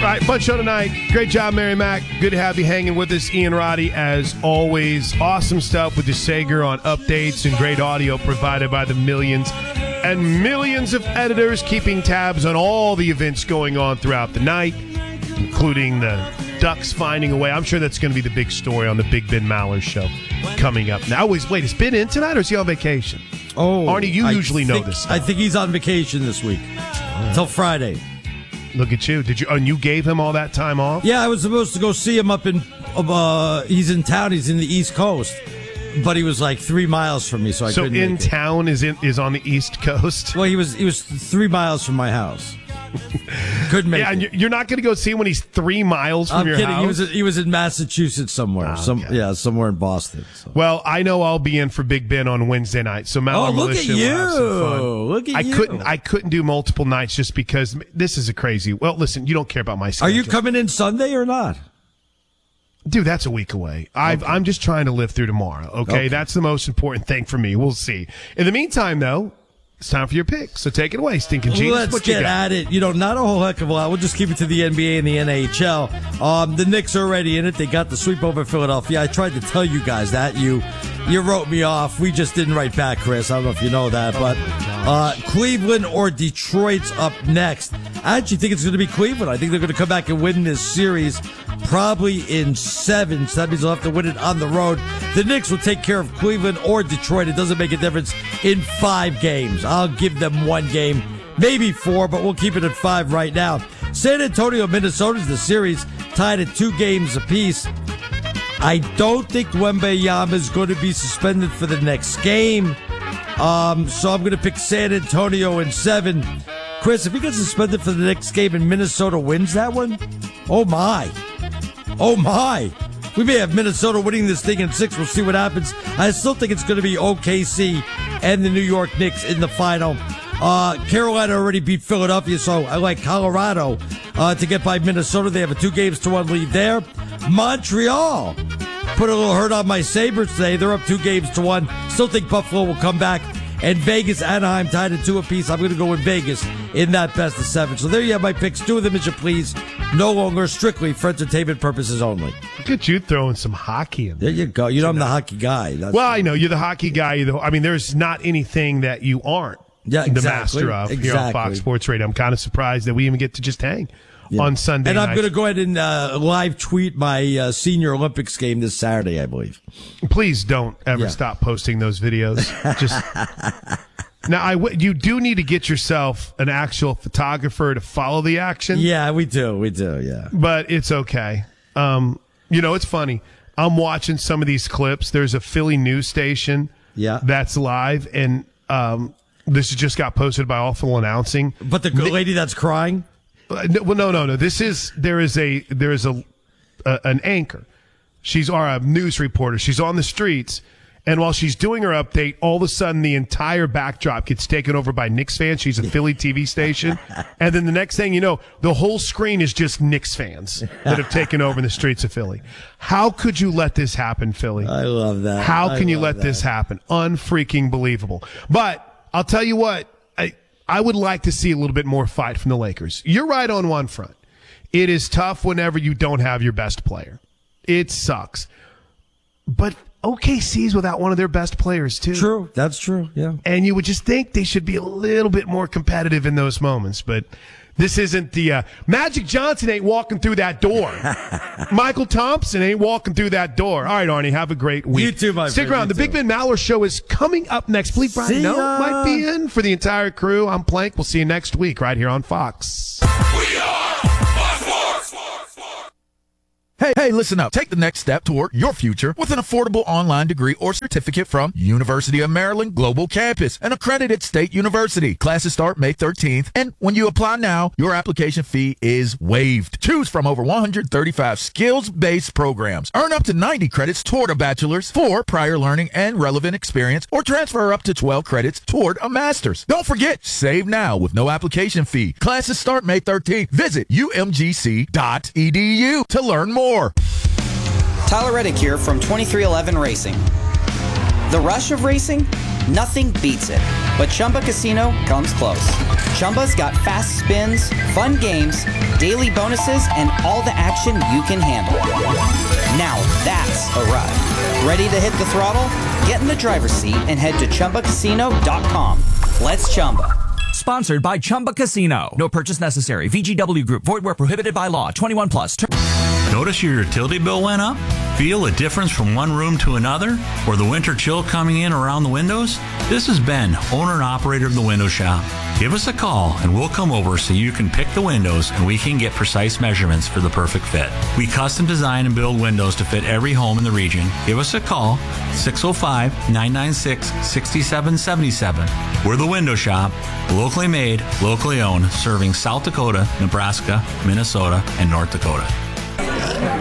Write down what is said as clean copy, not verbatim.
right, fun show tonight. Great job, Mary Mac. Good to have you hanging with us. Ian Roddy, as always. Awesome stuff with the Sager on updates and great audio provided by the millions and millions of editors keeping tabs on all the events going on throughout the night, including the Ducks finding a way. I'm sure that's going to be the big story on the Big Ben Maller show coming up. Now, wait, is Ben in tonight or is he on vacation? Oh, Arnie, you usually know this stuff. I think he's on vacation this week until Friday. Look at you. Did you? And you gave him all that time off? Yeah, I was supposed to go see him up in. He's in town. He's in the East Coast, but he was like 3 miles from me, so I couldn't. So in town is on the East Coast. Well, he was 3 miles from my house. Couldn't make it. And you're not going to go see him when he's 3 miles from your kidding. house? He was in Massachusetts somewhere. Somewhere in Boston. So. Well, I know I'll be in for Big Ben on Wednesday night. So Maller Militia will have some fun. Look at you. I couldn't do multiple nights just because this is a crazy. Well, listen, you don't care about my schedule. Are you coming in Sunday or not? Dude, that's a week away. I'm just trying to live through tomorrow. Okay, that's the most important thing for me. We'll see. In the meantime, though, it's time for your pick. So take it away, Stinking Genius. Let's get at it. Not a whole heck of a lot. We'll just keep it to the NBA and the NHL. The Knicks are already in it. They got the sweep over Philadelphia. I tried to tell you guys that. You wrote me off. We just didn't write back, Chris. I don't know if you know that. But Cleveland or Detroit's up next. I actually think it's going to be Cleveland. I think they're going to come back and win this series probably in 7. So that means they'll have to win it on the road. The Knicks will take care of Cleveland or Detroit. It doesn't make a difference in 5 games. I'll give them 1 game, maybe 4, but we'll keep it at 5 right now. San Antonio, Minnesota's the series tied at 2 games apiece. I don't think Wembanyama is going to be suspended for the next game. So I'm going to pick San Antonio in 7. Chris, if he gets suspended for the next game and Minnesota wins that one, oh my. We may have Minnesota winning this thing in 6. We'll see what happens. I still think it's going to be OKC and the New York Knicks in the final. Carolina already beat Philadelphia, so I like Colorado to get by Minnesota. They have a 2-1 lead there. Montreal put a little hurt on my Sabres today. They're up 2-1. Still think Buffalo will come back. And Vegas, Anaheim tied at 2 apiece. I'm going to go with Vegas in that best of 7. So there you have my picks. 2 of them as you please. No longer strictly for entertainment purposes only. Look at you throwing some hockey in there. There you go. I'm the hockey guy. I know you're the hockey guy. There's not anything that you aren't the master of here on Fox Sports Radio. I'm kind of surprised that we even get to just hang on Sunday night. And I'm going to go ahead and live tweet my senior Olympics game this Saturday, I believe. Please don't ever stop posting those videos. Now, you do need to get yourself an actual photographer to follow the action. Yeah, we do, yeah. But it's okay. It's funny. I'm watching some of these clips. There's a Philly news station that's live, and this just got posted by Awful Announcing. But the lady that's crying? No. There is an anchor. She's a news reporter. She's on the streets, and while she's doing her update, all of a sudden the entire backdrop gets taken over by Knicks fans. She's a Philly TV station, and then the next thing you know, the whole screen is just Knicks fans that have taken over the streets of Philly. How could you let this happen, Philly? I love that. How can you let this happen? Unfreaking believable. But I'll tell you what. I would like to see a little bit more fight from the Lakers. You're right on one front. It is tough whenever you don't have your best player. It sucks. But OKC's without one of their best players, too. True. That's true, yeah. And you would just think they should be a little bit more competitive in those moments. But this isn't the Magic Johnson ain't walking through that door. Michael Thompson ain't walking through that door. All right, Arnie, have a great week. You too, my friend. Stick around. The Big Ben Maller Show is coming up next. Believe Brian might be in for the entire crew. I'm Plank. We'll see you next week right here on Fox. We are Fox Sports. Hey, listen up. Take the next step toward your future with an affordable online degree or certificate from University of Maryland Global Campus, an accredited state university. Classes start May 13th, and when you apply now, your application fee is waived. Choose from over 135 skills-based programs. Earn up to 90 credits toward a bachelor's for prior learning and relevant experience, or transfer up to 12 credits toward a master's. Don't forget, save now with no application fee. Classes start May 13th. Visit umgc.edu to learn more. Tyler Reddick here from 2311 Racing. The rush of racing? Nothing beats it. But Chumba Casino comes close. Chumba's got fast spins, fun games, daily bonuses, and all the action you can handle. Now that's a ride. Ready to hit the throttle? Get in the driver's seat and head to ChumbaCasino.com. Let's Chumba. Sponsored by Chumba Casino. No purchase necessary. VGW Group. Void where prohibited by law. 21 plus. Notice your utility bill went up? Feel a difference from one room to another? Or the winter chill coming in around the windows? This is Ben, owner and operator of the Window Shop. Give us a call and we'll come over so you can pick the windows and we can get precise measurements for the perfect fit. We custom design and build windows to fit every home in the region. Give us a call, 605-996-6777. We're the Window Shop, locally made, locally owned, serving South Dakota, Nebraska, Minnesota, and North Dakota.